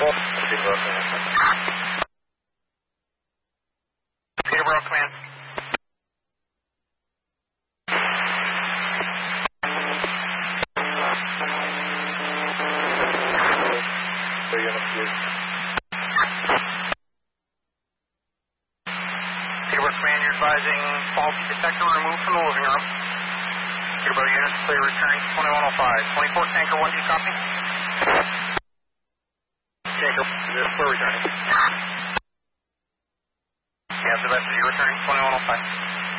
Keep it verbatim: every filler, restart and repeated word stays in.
Peterborough, command. Peterborough, command, you're advising faulty detector removed from the living room. Peterborough units, clear returning to twenty-one oh five. twenty-four Tanker one, do you copy? Tanker, clear returning. Yeah, the best of you returning to twenty-one oh five.